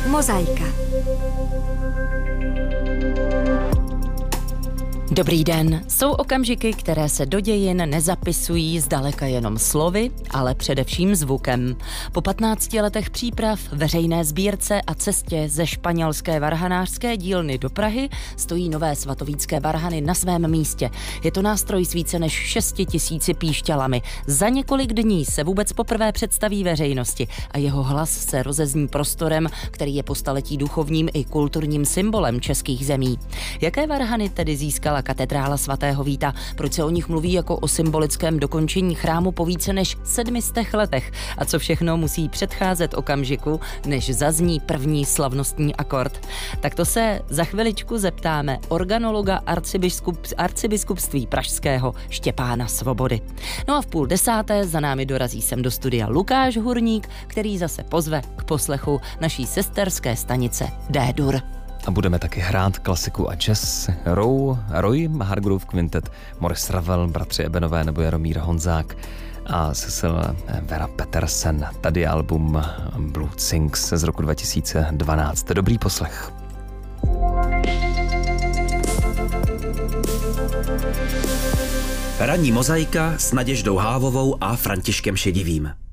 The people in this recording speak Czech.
Mozaika. Dobrý den. Jsou okamžiky, které se do dějin nezapisují zdaleka jenom slovy, ale především zvukem. Po 15 letech příprav, veřejné sbírce a cestě ze španělské varhanářské dílny do Prahy stojí nové svatovícké varhany na svém místě. Je to nástroj s více než 6 000 píšťalami. Za několik dní se vůbec poprvé představí veřejnosti a jeho hlas se rozezní prostorem, který je po staletí duchovním i kulturním symbolem českých zemí. Jaké varhany tedy získala katedrála svatého Víta? Proč se o nich mluví jako o symbolickém dokončení chrámu po více než 700 letech? A co všechno musí předcházet okamžiku, než zazní první slavnostní akord? Tak to se za chviličku zeptáme organologa arcibiskupství pražského Štěpána Svobody. No a v 9:30 za námi dorazí sem do studia Lukáš Hurník, který zase pozve k poslechu naší sesterské stanice D-dur. A budeme taky hrát klasiku a jazz. Roy Hargrove Quintet, Maurice Ravel, bratři Ebenové nebo Jaromír Honzák a Cecil Vera Petersen. Tady je album Blood Sings z roku 2012. Dobrý poslech. Ranní mozaika s Naděždou Hávovou a Františkem Šedivým.